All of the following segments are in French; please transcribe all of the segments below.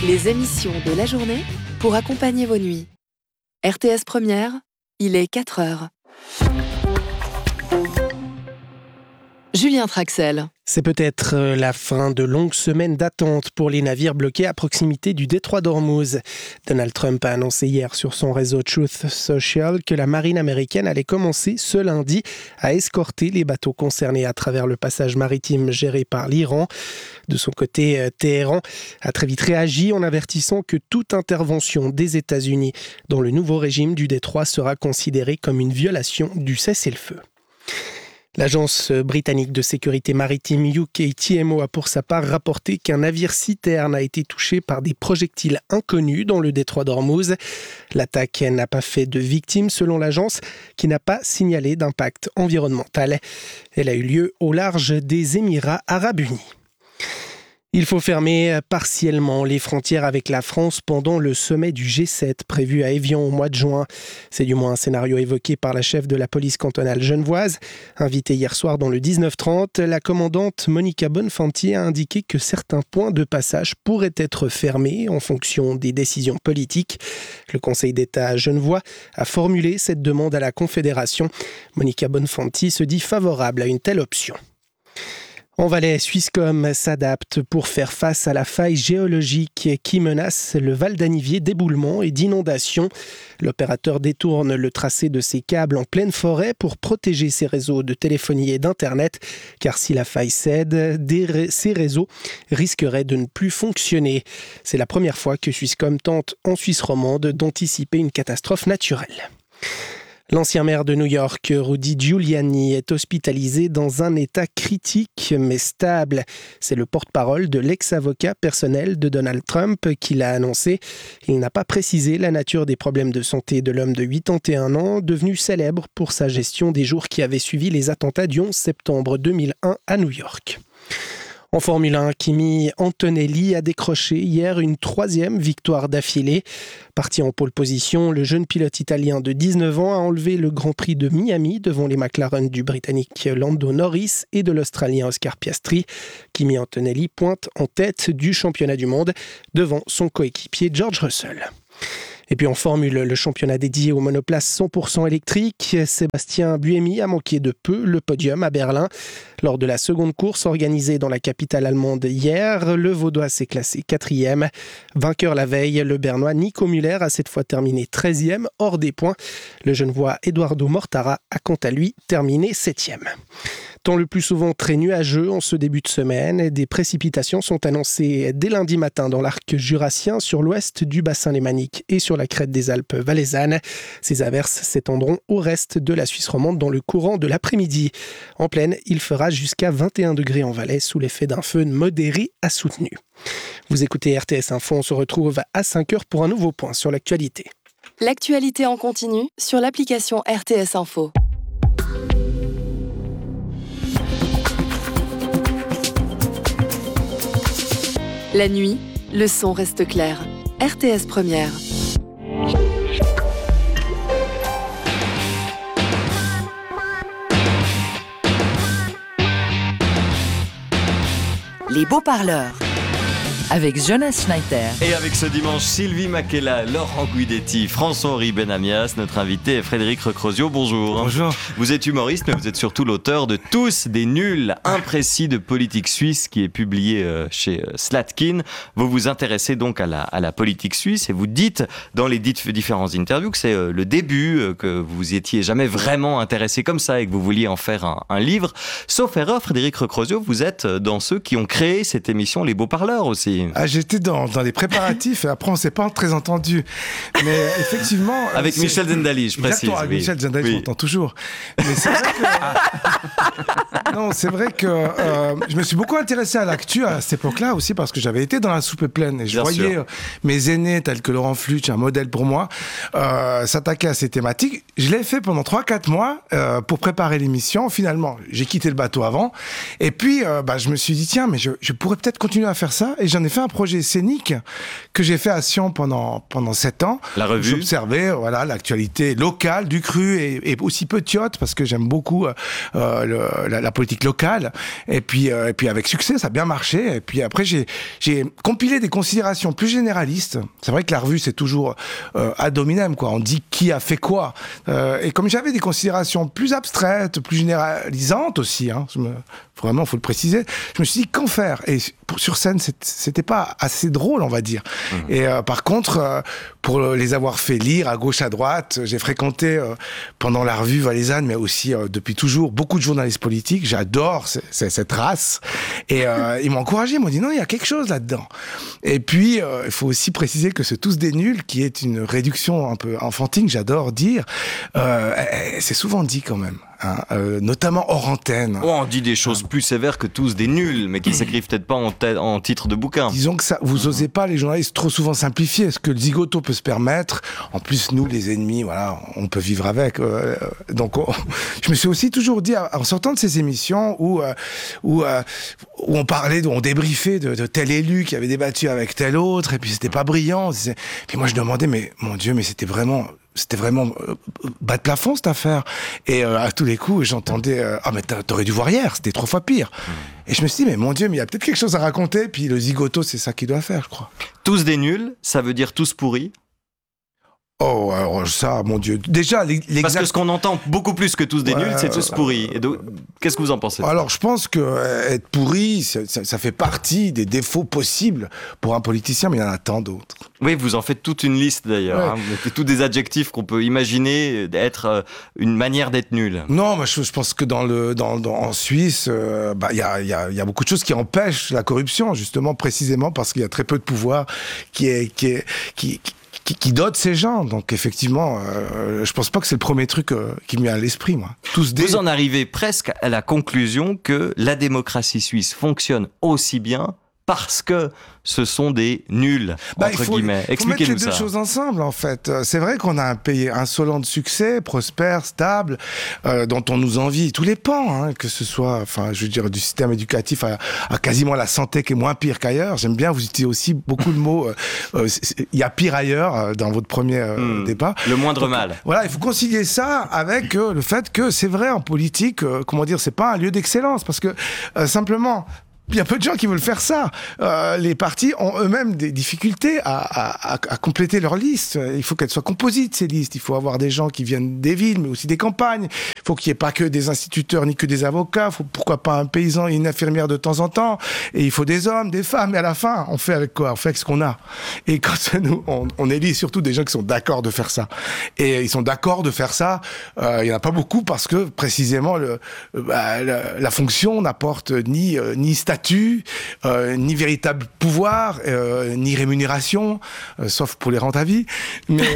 Les émissions de la journée pour accompagner vos nuits. RTS Première, il est 4h. Julien Traxel. C'est peut-être la fin de longues semaines d'attente pour les navires bloqués à proximité du détroit d'Ormuz. Donald Trump a annoncé hier sur son réseau Truth Social que la marine américaine allait commencer ce lundi à escorter les bateaux concernés à travers le passage maritime géré par l'Iran. De son côté, Téhéran a très vite réagi en avertissant que toute intervention des États-Unis dans le nouveau régime du détroit sera considérée comme une violation du cessez-le-feu. L'agence britannique de sécurité maritime UKTMO a pour sa part rapporté qu'un navire-citerne a été touché par des projectiles inconnus dans le détroit d'Ormuz. L'attaque n'a pas fait de victimes selon l'agence, qui n'a pas signalé d'impact environnemental. Elle a eu lieu au large des Émirats arabes unis. Il faut fermer partiellement les frontières avec la France pendant le sommet du G7 prévu à Évian au mois de juin. C'est du moins un scénario évoqué par la chef de la police cantonale genevoise. Invitée hier soir dans le 19-30, la commandante Monica Bonfanti a indiqué que certains points de passage pourraient être fermés en fonction des décisions politiques. Le Conseil d'État genevois a formulé cette demande à la Confédération. Monica Bonfanti se dit favorable à une telle option. En Valais, Swisscom s'adapte pour faire face à la faille géologique qui menace le Val d'Anniviers d'éboulements et d'inondations. L'opérateur détourne le tracé de ses câbles en pleine forêt pour protéger ses réseaux de téléphonie et d'Internet, car si la faille cède, ces réseaux risqueraient de ne plus fonctionner. C'est la première fois que Swisscom tente en Suisse romande d'anticiper une catastrophe naturelle. L'ancien maire de New York, Rudy Giuliani, est hospitalisé dans un état critique mais stable. C'est le porte-parole de l'ex-avocat personnel de Donald Trump qui l'a annoncé. Il n'a pas précisé la nature des problèmes de santé de l'homme de 81 ans, devenu célèbre pour sa gestion des jours qui avaient suivi les attentats du 11 septembre 2001 à New York. En Formule 1, Kimi Antonelli a décroché hier une 3e victoire d'affilée. Parti en pole position, le jeune pilote italien de 19 ans a enlevé le Grand Prix de Miami devant les McLaren du Britannique Lando Norris et de l'Australien Oscar Piastri. Kimi Antonelli pointe en tête du championnat du monde devant son coéquipier George Russell. Et puis en Formule, le championnat dédié aux monoplaces 100% électriques, Sébastien Buemi a manqué de peu le podium à Berlin. Lors de la seconde course organisée dans la capitale allemande hier, le Vaudois s'est classé 4e. Vainqueur la veille, le Bernois Nico Müller a cette fois terminé 13e, hors des points. Le Genevois Eduardo Mortara a quant à lui terminé 7e. Temps le plus souvent très nuageux en ce début de semaine. Des précipitations sont annoncées dès lundi matin dans l'arc jurassien, sur l'ouest du bassin lémanique et sur la crête des Alpes valaisannes. Ces averses s'étendront au reste de la Suisse romande dans le courant de l'après-midi. En plaine, il fera jusqu'à 21 degrés en Valais sous l'effet d'un feu modéré à soutenu. Vous écoutez RTS Info, on se retrouve à 5h pour un nouveau point sur l'actualité. L'actualité en continu sur l'application RTS Info. La nuit, le son reste clair. RTS Première. Les beaux-parleurs. Avec Jonas Schneider. Et avec ce dimanche, Sylvie Makela, Laurent Guidetti, François-Henri Benamias, notre invité est Frédéric Recrozio. Bonjour. Bonjour. Vous êtes humoriste, mais vous êtes surtout l'auteur de Tous des nuls imprécis de politique suisse, qui est publié chez Slatkin. Vous vous intéressez donc à la politique suisse et vous dites dans les différentes interviews que c'est le début, que vous étiez jamais vraiment intéressé comme ça et que vous vouliez en faire un livre. Sauf erreur, Frédéric Recrozio, vous êtes dans ceux qui ont créé cette émission Les Beaux-Parleurs aussi. Ah, j'étais dans les préparatifs et après on s'est pas très entendu. Mais effectivement... Avec Michel Zendali, je précise. Exactement, avec Michel Zendali, je m'entends toujours. Mais c'est vrai que... Non, c'est vrai que je me suis beaucoup intéressé à l'actu à cette époque-là aussi parce que j'avais été dans la soupe pleine et je voyais mes aînés tels que Laurent Flutsch, un modèle pour moi, s'attaquer à ces thématiques. Je l'ai fait pendant 3-4 mois pour préparer l'émission. Finalement, j'ai quitté le bateau avant. Et puis, je me suis dit, tiens, mais je pourrais peut-être continuer à faire ça. Et j'en ai fait un projet scénique que j'ai fait à Sion pendant 7 ans. La revue. J'observais l'actualité locale du cru et aussi petiote parce que j'aime beaucoup la politique locale. Et puis avec succès, ça a bien marché. Et puis après, j'ai compilé des considérations plus généralistes. C'est vrai que la revue, c'est toujours ad hominem, quoi. On dit qui a fait quoi. Et comme j'avais des considérations plus abstraites, plus généralisantes aussi, vraiment, faut le préciser, je me suis dit, qu'en faire ? Et sur scène, c'était pas assez drôle, on va dire. Et par contre, pour les avoir fait lire à gauche, à droite, j'ai fréquenté pendant la revue valaisanne, mais aussi depuis toujours, beaucoup de journalistes politiques. J'adore cette race. Et ils m'ont encouragé, ils m'ont dit, non, il y a quelque chose là-dedans. Et puis, il faut aussi préciser que c'est tous des nuls, qui est une réduction un peu enfantine, j'adore dire. C'est souvent dit quand même. Notamment hors antenne. On dit des choses plus sévères que tous des nuls, mais qui s'écrivent peut-être pas en titre de bouquin. Disons que ça, vous osez pas, les journalistes, trop souvent simplifier ce que le zigoto peut se permettre. En plus, nous, les ennemis, on peut vivre avec. Donc, je me suis aussi toujours dit, en sortant de ces émissions où on parlait, on débriefait de tel élu qui avait débattu avec tel autre, et puis c'était pas brillant. Puis moi, je demandais, mais mon Dieu, mais c'était vraiment bas de plafond cette affaire. Et à tous les coups, j'entendais mais t'aurais dû voir hier, c'était 3 fois pire. Et je me suis dit, mais mon Dieu, mais il y a peut-être quelque chose à raconter. Puis le zigoto, c'est ça qu'il doit faire, je crois. Tous des nuls, ça veut dire tous pourris. Oh, alors ça, mon Dieu. Déjà, parce que ce qu'on entend beaucoup plus que tous des nuls, c'est tous pourris. Et donc, qu'est-ce que vous en pensez ? Alors, je pense que être pourri, ça fait partie des défauts possibles pour un politicien, mais il y en a tant d'autres. Oui, vous en faites toute une liste d'ailleurs. Vous mettez tous des adjectifs qu'on peut imaginer être une manière d'être nul. Non, mais je pense que en Suisse, il y a beaucoup de choses qui empêchent la corruption, justement, précisément parce qu'il y a très peu de pouvoir qui dote ces gens. Donc effectivement, je pense pas que c'est le premier truc qui me vient à l'esprit, moi. Vous en arrivez presque à la conclusion que la démocratie suisse fonctionne aussi bien parce que ce sont des nuls, entre guillemets. Il faut mettre les deux choses ensemble, en fait. C'est vrai qu'on a un pays insolent de succès, prospère, stable, dont on nous envie tous les pans, que ce soit, du système éducatif à quasiment la santé qui est moins pire qu'ailleurs. J'aime bien, vous utilisez aussi beaucoup de mots. Il y a pire ailleurs, dans votre premier débat. Le moindre mal. Voilà, il faut concilier ça avec le fait que c'est vrai, en politique, c'est pas un lieu d'excellence, parce que simplement... Il y a peu de gens qui veulent faire ça. Les partis ont eux-mêmes des difficultés à compléter leur liste. Il faut qu'elles soient composites, ces listes. Il faut avoir des gens qui viennent des villes, mais aussi des campagnes. Il faut qu'il n'y ait pas que des instituteurs ni que des avocats. Pourquoi pas un paysan et une infirmière de temps en temps. Et il faut des hommes, des femmes. Et à la fin, on fait avec quoi ? On fait avec ce qu'on a. Et quand on élit surtout des gens qui sont d'accord de faire ça. Et ils sont d'accord de faire ça. Il n'y en a pas beaucoup parce que, précisément, la fonction n'apporte ni statut, ni véritable pouvoir, ni rémunération, sauf pour les rentes à vie. Mais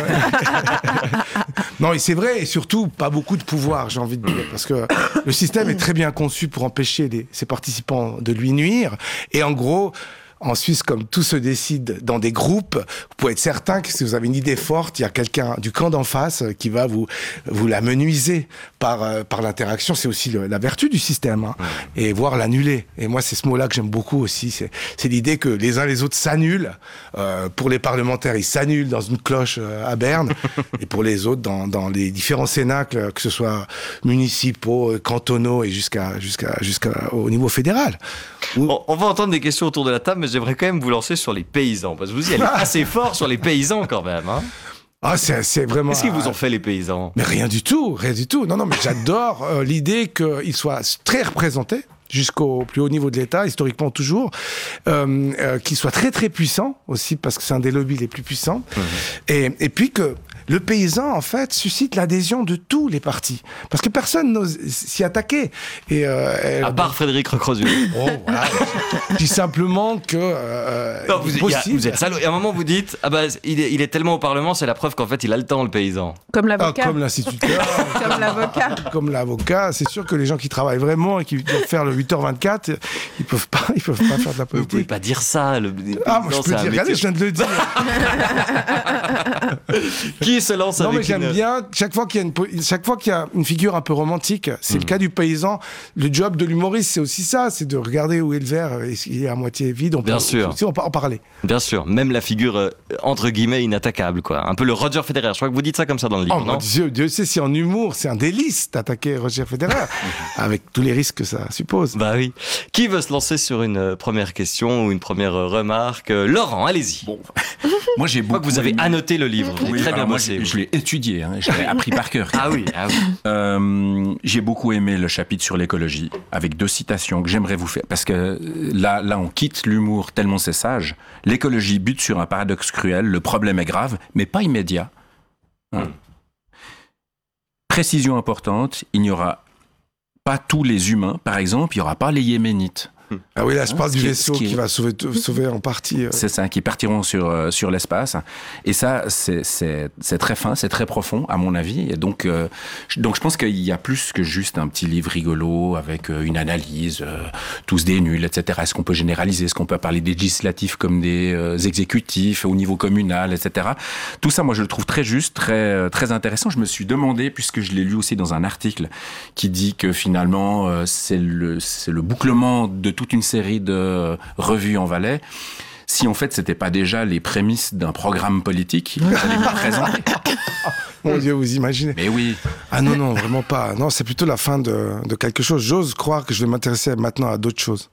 non, et c'est vrai, et surtout pas beaucoup de pouvoir, j'ai envie de dire, parce que le système est très bien conçu pour empêcher ses participants de lui nuire. Et en gros, en Suisse, comme tout se décide dans des groupes, vous pouvez être certain que si vous avez une idée forte, il y a quelqu'un du camp d'en face qui va vous la menuiser par l'interaction. C'est aussi la vertu du système, et voire l'annuler. Et moi, c'est ce mot-là que j'aime beaucoup aussi. C'est l'idée que les uns les autres s'annulent. Pour les parlementaires, ils s'annulent dans une cloche à Berne, et pour les autres, dans les différents cénacles, que ce soit municipaux, cantonaux et jusqu'au niveau fédéral. On va entendre des questions autour de la table, mais j'aimerais quand même vous lancer sur les paysans, parce que vous y allez assez fort sur les paysans quand même. C'est vraiment... Qu'est-ce qu'ils vous ont fait, les paysans ? Mais rien du tout. Non, mais j'adore l'idée qu'ils soient très représentés jusqu'au plus haut niveau de l'État, historiquement toujours, qu'ils soient très très puissants aussi, parce que c'est un des lobbies les plus puissants, et puis que le paysan, en fait, suscite l'adhésion de tous les partis. Parce que personne n'ose s'y attaquer. À part Frédéric Recrozio. Voilà. Je dis simplement que... non, vous êtes salaud. Et à un moment, vous dites, il est tellement au Parlement, c'est la preuve qu'en fait, il a le temps, le paysan. Comme l'avocat. Comme l'instituteur. Comme l'avocat. Comme l'avocat. C'est sûr que les gens qui travaillent vraiment et qui doivent faire le 8h24, ils peuvent pas faire de la politique. Vous pouvez pas dire ça. Moi je peux dire, regardez, je viens de le dire. Qui Sylvie se lance avec mais j'aime bien, chaque fois qu'il y a une figure un peu romantique, c'est le cas du paysan, le job de l'humoriste, c'est aussi ça, c'est de regarder où est le verre, est-ce qu'il est à moitié vide, on peut aussi en parler. Bien sûr, même la figure, entre guillemets, inattaquable, quoi. Un peu le Roger Federer, je crois que vous dites ça comme ça dans le livre, non ? Dieu sait si en humour, c'est un délice d'attaquer Roger Federer, avec tous les risques que ça suppose. Bah oui. Qui veut se lancer sur une première question ou une première remarque ? Laurent, allez-y. Bon, moi j'ai beaucoup. Je crois que vous avez annoté le livre. Vous avez très bien bossé. Je l'ai étudié, je l'ai appris par cœur. Ah oui. J'ai beaucoup aimé le chapitre sur l'écologie, avec 2 citations que j'aimerais vous faire, parce que là on quitte l'humour tellement c'est sage. L'écologie bute sur un paradoxe cruel, le problème est grave, mais pas immédiat. Précision importante, il n'y aura pas tous les humains, par exemple, il n'y aura pas les Yéménites. Ah oui, là, je parle du vaisseau qui va sauver en partie. C'est ça, qui partiront sur l'espace. Et ça, c'est très fin, c'est très profond, à mon avis. Et donc je pense qu'il y a plus que juste un petit livre rigolo avec une analyse, tous des nuls, etc. Est-ce qu'on peut généraliser ? Est-ce qu'on peut parler des législatifs comme des exécutifs au niveau communal, etc. Tout ça, moi, je le trouve très juste, très, très intéressant. Je me suis demandé, puisque je l'ai lu aussi dans un article qui dit que finalement, c'est le bouclement de toute une série de revues en Valais, si en fait c'était pas déjà les prémices d'un programme politique qui allait nous présenter. Mon Dieu, vous imaginez ? Mais oui. Ah non, vraiment pas. Non, c'est plutôt la fin de quelque chose. J'ose croire que je vais m'intéresser maintenant à d'autres choses.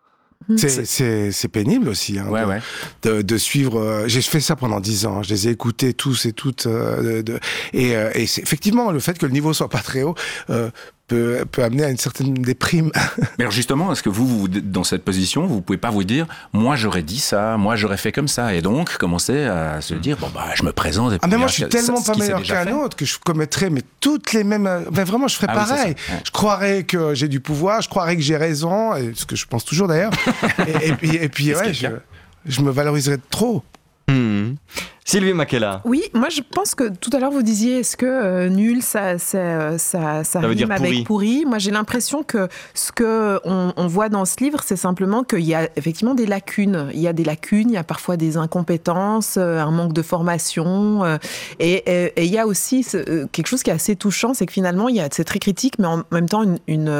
C'est pénible aussi de suivre. J'ai fait ça pendant 10 ans. Je les ai écoutés tous et toutes. Et c'est, effectivement, le fait que le niveau soit pas très haut peut amener à une certaine déprime. Mais alors justement, est-ce que vous, dans cette position, vous pouvez pas vous dire, moi j'aurais dit ça, moi j'aurais fait comme ça, et donc commencer à se dire, je me présente. Et puis, mais moi je suis tellement pas meilleur qu'un autre que je commettrais toutes les mêmes. Mais vraiment, je ferais pareil. Oui, je croirais que j'ai du pouvoir, je croirais que j'ai raison, ce que je pense toujours d'ailleurs. et puis je me valoriserais trop. Sylvie Makela. Oui, moi je pense que tout à l'heure vous disiez est-ce que nul ça rime avec pourri. Moi j'ai l'impression que ce que on voit dans ce livre, c'est simplement qu'il y a effectivement des lacunes. Il y a des lacunes, il y a parfois des incompétences, un manque de formation, et il y a aussi quelque chose qui est assez touchant, c'est que finalement c'est très critique, mais en même temps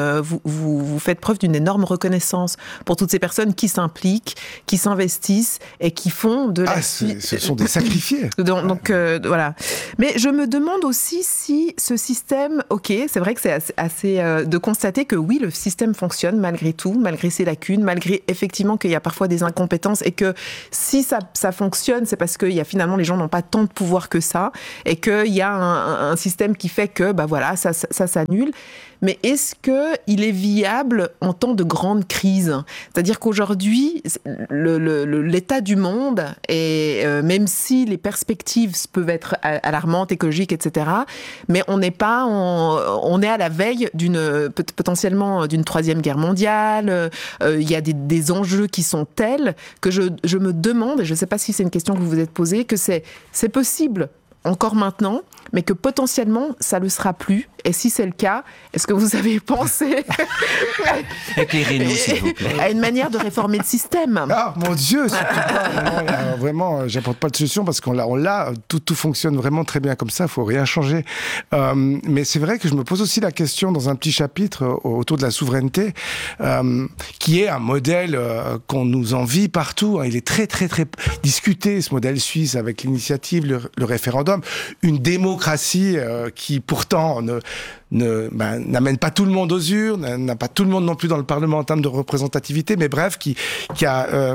vous faites preuve d'une énorme reconnaissance pour toutes ces personnes qui s'impliquent, qui s'investissent et qui font de la ce sont des sacrifiés. Donc voilà. Mais je me demande aussi si ce système, c'est vrai que c'est assez de constater que oui, le système fonctionne malgré tout, malgré ses lacunes, malgré effectivement qu'il y a parfois des incompétences et que si ça fonctionne, c'est parce que finalement les gens n'ont pas tant de pouvoir que ça et qu'il y a un système qui fait que ça s'annule. Mais est-ce qu'il est viable en temps de grande crise ? C'est-à-dire qu'aujourd'hui, l'état du monde, et même si les perspectives peuvent être alarmantes, écologiques, etc., mais on est à la veille potentiellement d'une 3e guerre mondiale. Il y a des enjeux qui sont tels que je me demande, et je ne sais pas si c'est une question que vous vous êtes posée, que c'est possible encore maintenant, mais que potentiellement ça le sera plus. Et si c'est le cas, est-ce que vous avez pensé éclairez-nous s'il vous plaît à une manière de réformer le système ? Ah mon Dieu, vraiment, j'apporte pas de solution parce qu'on l'a, tout fonctionne vraiment très bien comme ça, faut rien changer. Mais c'est vrai que je me pose aussi la question dans un petit chapitre autour de la souveraineté, qui est un modèle qu'on nous envie partout. Il est très très très discuté, ce modèle suisse avec l'initiative, le référendum, une démocratie qui pourtant n'amène pas tout le monde aux urnes, n'a pas tout le monde non plus dans le Parlement en termes de représentativité, mais bref, qui a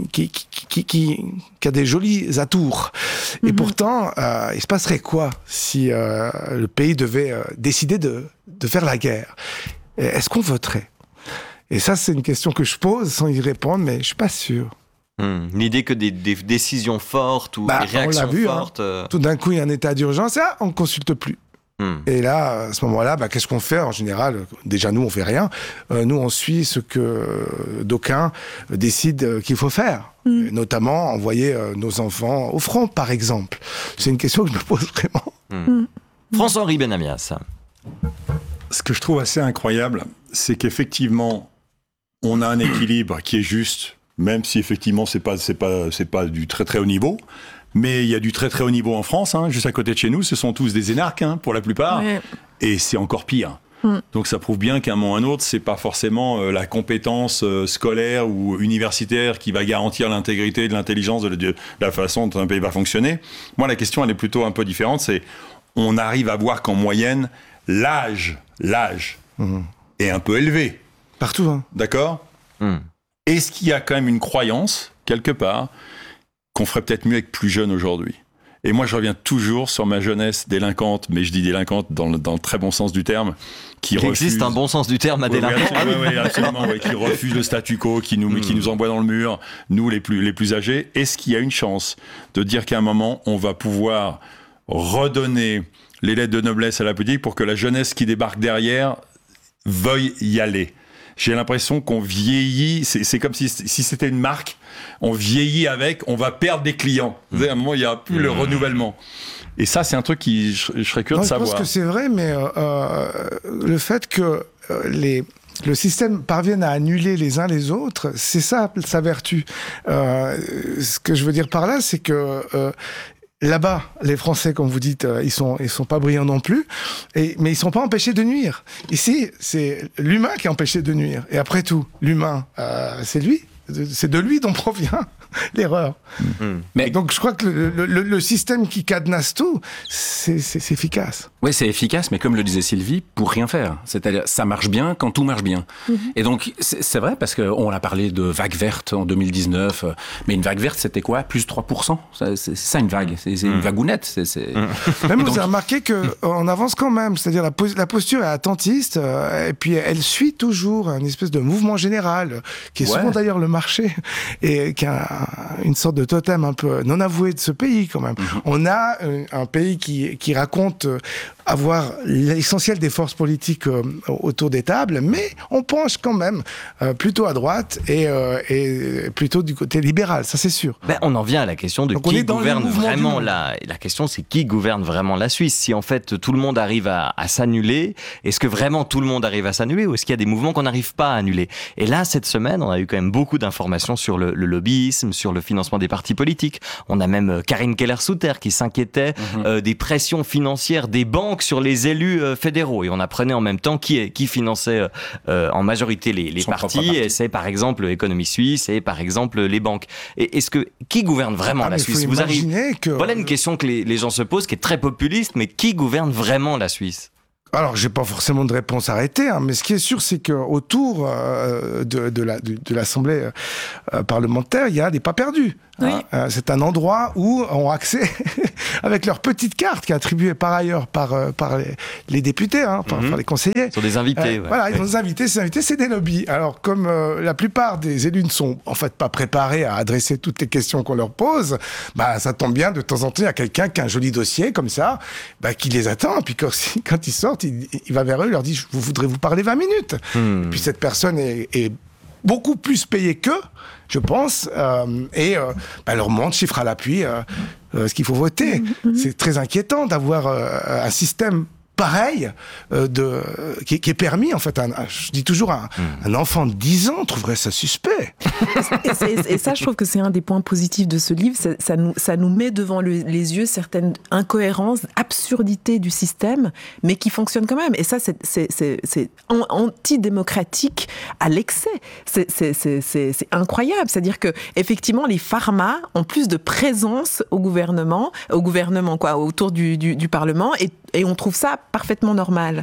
des jolis atours. Et pourtant, il se passerait quoi si le pays devait décider de faire la guerre ? Est-ce qu'on voterait ? Et ça, c'est une question que je pose sans y répondre, mais je suis pas sûr. L'idée que des décisions fortes ou des réactions fortes... Tout d'un coup, il y a un état d'urgence, on ne consulte plus. Et là, à ce moment-là, qu'est-ce qu'on fait en général ? Déjà, nous, on fait rien. Nous, on suit ce que d'aucuns décident qu'il faut faire. Notamment, envoyer nos enfants au front, par exemple. C'est une question que je me pose vraiment. François-Henri Benamias. Ce que je trouve assez incroyable, c'est qu'effectivement, on a un équilibre qui est juste, même si effectivement, c'est pas du très très haut niveau. Mais il y a du très très haut niveau en France, hein, juste à côté de chez nous, ce sont tous des énarques pour la plupart, et c'est encore pire. Donc ça prouve bien qu'à un moment ou à un autre, c'est pas forcément la compétence scolaire ou universitaire qui va garantir l'intégrité et l'intelligence de la façon dont un pays va fonctionner. Moi, la question, elle est plutôt un peu différente, c'est on arrive à voir qu'en moyenne, l'âge est un peu élevé. Partout, hein. D'accord ? Est-ce qu'il y a quand même une croyance, quelque part, qu'on ferait peut-être mieux avec plus jeunes aujourd'hui ? Et moi, je reviens toujours sur ma jeunesse délinquante, mais je dis délinquante dans le très bon sens du terme, Il existe un bon sens du terme à délinquant. Oui, absolument, qui refuse le statu quo, qui nous envoie dans le mur, nous les plus âgés. Est-ce qu'il y a une chance de dire qu'à un moment, on va pouvoir redonner les lettres de noblesse à la politique pour que la jeunesse qui débarque derrière veuille y aller ? J'ai l'impression qu'on vieillit, c'est comme si c'était une marque, on vieillit avec, on va perdre des clients. Vous savez, à un moment, il n'y a plus le renouvellement. Et ça, c'est un truc qui je serais curieux de savoir. Je pense que c'est vrai, mais le fait que le système parvienne à annuler les uns les autres, c'est ça sa vertu. Ce que je veux dire par là, c'est que là-bas, les Français, comme vous dites, ils sont pas brillants non plus, mais ils sont pas empêchés de nuire. Ici, c'est l'humain qui est empêché de nuire. Et après tout, l'humain, c'est lui. C'est de lui dont provient l'erreur. Mais donc je crois que le système qui cadenasse tout, c'est efficace. Oui, c'est efficace, mais comme le disait Sylvie, pour rien faire. C'est-à-dire, ça marche bien quand tout marche bien. Et donc, c'est vrai, parce qu'on a parlé de vague verte en 2019, mais une vague verte, c'était quoi ? Plus 3%. C'est ça, une vague. C'est une vagounette. Même vous avez remarqué qu'on avance quand même. C'est-à-dire, la posture est attentiste, et puis elle suit toujours une espèce de mouvement général, qui est souvent d'ailleurs le marché, et qui a une sorte de totem un peu non avoué de ce pays quand même. On a un pays qui raconte avoir l'essentiel des forces politiques autour des tables, mais on penche quand même plutôt à droite et plutôt du côté libéral, ça c'est sûr. On en vient à la question de qui gouverne vraiment la question, c'est qui gouverne vraiment la Suisse. Si en fait tout le monde arrive à s'annuler, est-ce que vraiment tout le monde arrive à s'annuler ou est-ce qu'il y a des mouvements qu'on n'arrive pas à annuler ? Et là, cette semaine, on a eu quand même beaucoup d'informations sur le lobbyisme, sur le financement des partis politiques. On a même Karine Keller-Souter qui s'inquiétait des pressions financières des banques sur les élus fédéraux. Et on apprenait en même temps qui finançait en majorité les partis. Et c'est par exemple Économie Suisse et par exemple les banques. Et qui gouverne vraiment la Suisse ? Voilà une question que les gens se posent, qui est très populiste, mais qui gouverne vraiment la Suisse ? Alors, j'ai pas forcément de réponse arrêtée, mais ce qui est sûr, c'est qu'autour de l'Assemblée parlementaire, il y a des pas perdus. Oui. C'est un endroit où ont accès, avec leur petite carte qui est attribuée par ailleurs par les députés, par les conseillers. Ce sont des invités. Voilà, ils sont des invités. Ces invités, c'est des lobbies. Alors, comme la plupart des élus ne sont en fait pas préparés à adresser toutes les questions qu'on leur pose, ça tombe bien de temps en temps, il y a quelqu'un qui a un joli dossier comme ça, qui les attend. Puis quand ils sortent, il va vers eux, il leur dit « Je voudrais vous parler 20 minutes ». Et puis cette personne est beaucoup plus payée qu'eux, je pense, et leur montre, chiffre à l'appui, ce qu'il faut voter. C'est très inquiétant d'avoir un système pareil, qui est permis, en fait. Je dis toujours, un enfant de 10 ans trouverait ça suspect. Et ça, je trouve que c'est un des points positifs de ce livre. Ça nous met devant les yeux certaines incohérences, absurdités du système, mais qui fonctionnent quand même. Et ça, c'est antidémocratique à l'excès. C'est incroyable. C'est-à-dire que, effectivement, les pharma ont plus de présence au gouvernement autour du Parlement, et on trouve ça parfaitement normal.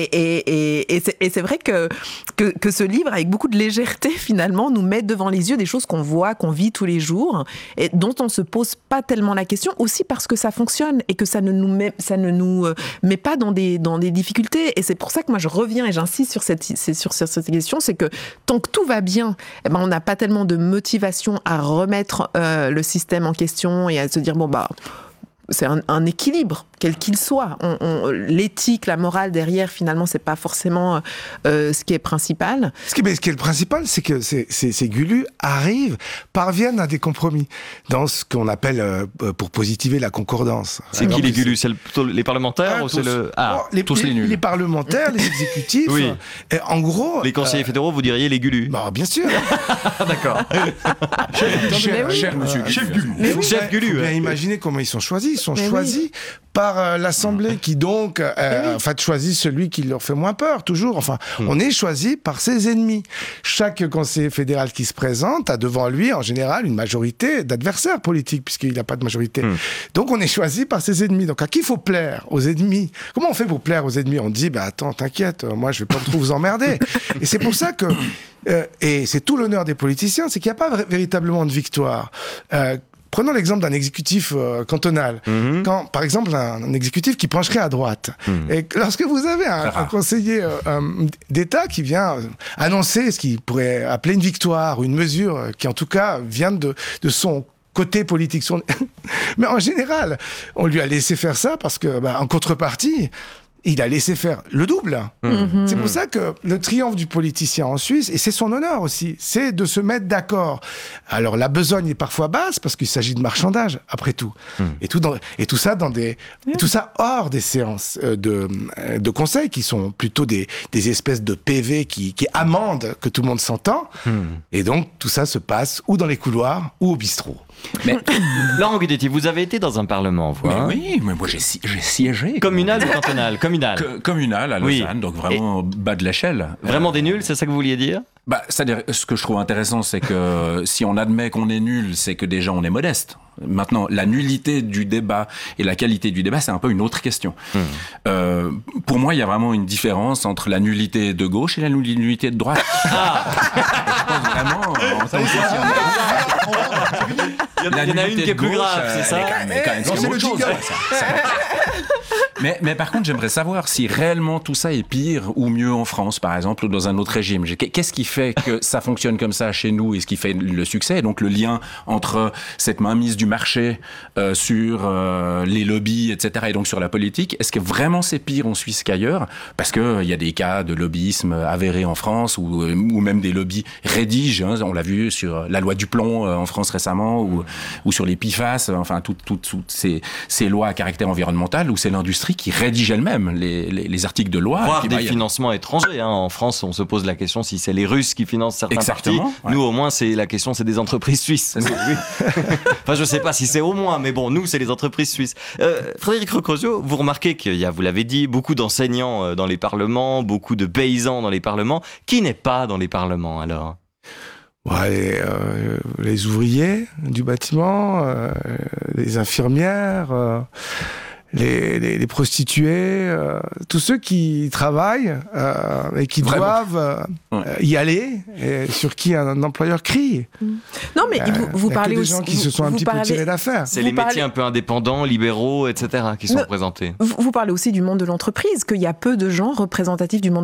Et c'est vrai que ce livre, avec beaucoup de légèreté, finalement, nous met devant les yeux des choses qu'on voit, qu'on vit tous les jours, et dont on ne se pose pas tellement la question, aussi parce que ça fonctionne, et que ça ne nous met pas dans des difficultés. Et c'est pour ça que moi, je reviens et j'insiste sur cette question, c'est que tant que tout va bien, on n'a pas tellement de motivation à remettre le système en question et à se dire, c'est un équilibre. quel qu'il soit. L'éthique, la morale derrière, finalement, c'est pas forcément ce qui est principal. Ce qui est le principal, c'est que ces Gulu parviennent à des compromis dans ce qu'on appelle, pour positiver, la concordance. C'est qui les Gulu? C'est plutôt les parlementaires ou c'est le... tous les nuls. Les parlementaires, les exécutifs. Oui. Et en gros... Les conseillers fédéraux, vous diriez les Gulu? Bah, bien sûr. D'accord. Chef Gulu. Chef Gulu. Il faut bien imaginer comment ils sont choisis. Ils sont choisis par l'Assemblée qui donc choisit celui qui leur fait moins peur, toujours. Enfin, on est choisi par ses ennemis. Chaque conseiller fédéral qui se présente a devant lui, en général, une majorité d'adversaires politiques, puisqu'il n'a pas de majorité. Donc, on est choisi par ses ennemis. Donc, à qui il faut plaire? Aux ennemis. Comment on fait pour plaire aux ennemis? On dit, attends, t'inquiète, moi, je vais pas trop vous emmerder. Et c'est pour ça que... et c'est tout l'honneur des politiciens, c'est qu'il n'y a pas véritablement de victoire. Prenons l'exemple d'un exécutif cantonal. Quand, par exemple, un exécutif qui pencherait à droite. Et lorsque vous avez un conseiller d'État qui vient annoncer ce qu'il pourrait appeler une victoire, ou une mesure qui, en tout cas, vient de son côté politique. Mais en général, on lui a laissé faire ça parce que, en contrepartie, il a laissé faire le double. C'est pour ça que le triomphe du politicien en Suisse, et c'est son honneur aussi, c'est de se mettre d'accord. Alors la besogne est parfois basse parce qu'il s'agit de marchandage, après tout. Et tout ça hors des séances de conseil qui sont plutôt des espèces de PV qui amendent que tout le monde s'entend. Et donc tout ça se passe ou dans les couloirs ou au bistrot. Mais Laurent Guidetti, vous avez été dans un parlement, vous, hein? Oui, mais moi j'ai siégé. Communal ou cantonal? Communal à Lausanne, donc vraiment bas de l'échelle. Vraiment des nuls, c'est ça que vous vouliez dire? C'est-à-dire, ce que je trouve intéressant, c'est que si on admet qu'on est nul, c'est que déjà on est modeste. Maintenant, la nullité du débat et la qualité du débat, c'est un peu une autre question. Pour moi, il y a vraiment une différence entre la nullité de gauche et la nullité de droite. Je pense vraiment, en tant que il y en a une qui est plus grave, c'est ça? C'est autre chose. Mais par contre, j'aimerais savoir si réellement tout ça est pire ou mieux en France, par exemple, ou dans un autre régime. Qu'est-ce qui fait que ça fonctionne comme ça chez nous et ce qui fait le succès? Donc le lien entre cette mainmise du marché sur les lobbies, etc., et donc sur la politique, est-ce que vraiment c'est pire en Suisse qu'ailleurs? Parce qu'il y a des cas de lobbyisme avérés en France, ou même des lobbies rédigent, hein, on l'a vu sur la loi du plomb en France récemment, ou sur les PFAS, enfin toutes ces lois à caractère environnemental, où c'est l'industrie qui rédige elle-même les articles de loi. Voire des financements étrangers. Hein. En France, on se pose la question si c'est les Russes qui financent certains partis. Ouais. Nous, au moins, la question, c'est des entreprises suisses. Enfin, je sais pas si c'est au moins, mais bon, nous, c'est les entreprises suisses. Frédéric Recrozio, vous remarquez qu'il y a, vous l'avez dit, beaucoup d'enseignants dans les parlements, beaucoup de paysans dans les parlements. Qui n'est pas dans les parlements, alors? Les ouvriers du bâtiment, les infirmières, les prostituées, tous ceux qui travaillent et qui doivent y aller, et sur qui un employeur crie. Non, mais vous parlez des aussi... gens qui se sont un petit peu tirés d'affaire. C'est les métiers un peu indépendants, libéraux, etc., qui sont représentés. Vous parlez aussi du monde de l'entreprise, qu'il y a peu de gens représentatifs du monde